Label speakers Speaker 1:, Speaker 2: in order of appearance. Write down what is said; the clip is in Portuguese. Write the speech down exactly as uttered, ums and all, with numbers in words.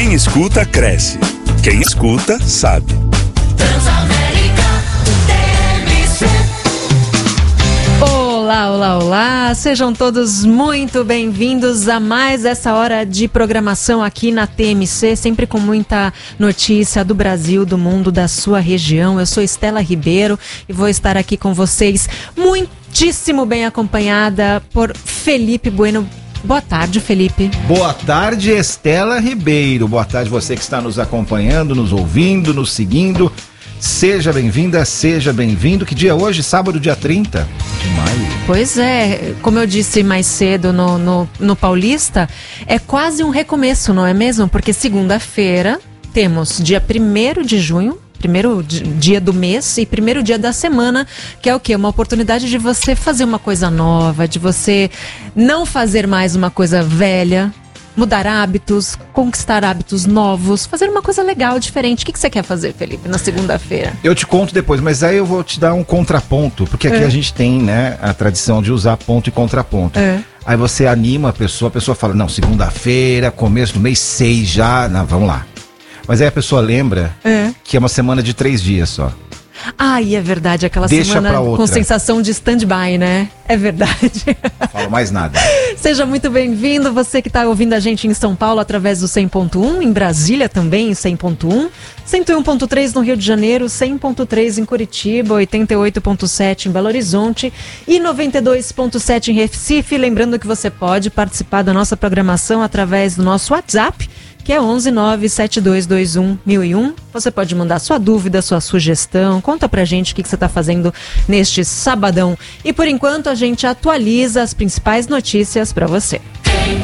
Speaker 1: Quem escuta, cresce. Quem escuta, sabe.
Speaker 2: Transamérica T M C.
Speaker 3: Olá, olá, olá, sejam todos muito bem-vindos a mais essa hora de programação aqui na T M C, sempre com muita notícia do Brasil, do mundo, da sua região. Eu sou Estela Ribeiro e vou estar aqui com vocês muitíssimo bem acompanhada por Felipe Bueno. Boa tarde, Felipe.
Speaker 4: Boa tarde, Estela Ribeiro. Boa tarde você que está nos acompanhando, nos ouvindo, nos seguindo. Seja bem-vinda, seja bem-vindo. Que dia é hoje? Sábado, dia trinta de maio.
Speaker 3: Pois é, como eu disse mais cedo no, no, no Paulista, é quase um recomeço, não é mesmo? Porque segunda-feira temos dia primeiro de junho, primeiro dia do mês e primeiro dia da semana, que é o quê? Uma oportunidade de você fazer uma coisa nova, de você não fazer mais uma coisa velha, mudar hábitos, conquistar hábitos novos, fazer uma coisa legal, diferente. O que, que você quer fazer, Felipe, na segunda-feira?
Speaker 4: Eu te conto depois, mas aí eu vou te dar um contraponto, porque aqui
Speaker 3: É.
Speaker 4: a gente tem, né, a tradição de usar ponto e contraponto.
Speaker 3: É.
Speaker 4: Aí você anima a pessoa, a pessoa fala, não, segunda-feira, começo do mês seis já, não, vamos lá. Mas aí a pessoa lembra
Speaker 3: É.
Speaker 4: que é uma semana de três dias só.
Speaker 3: Ai, é verdade, aquela
Speaker 4: Deixa
Speaker 3: semana
Speaker 4: pra outra.
Speaker 3: com sensação de stand-by, né? É verdade.
Speaker 4: Não falo mais nada.
Speaker 3: Seja muito bem-vindo, você que está ouvindo a gente em São Paulo através do cem ponto um, em Brasília também em cem ponto um, cento e um ponto três no Rio de Janeiro, cem ponto três em Curitiba, oitenta e oito ponto sete em Belo Horizonte e noventa e dois ponto sete em Recife. Lembrando que você pode participar da nossa programação através do nosso WhatsApp, que é onze nove sete dois dois um mil e um. Você pode mandar sua dúvida, sua sugestão, conta pra gente o que, que você está fazendo neste sabadão. E por enquanto a gente atualiza as principais notícias para você.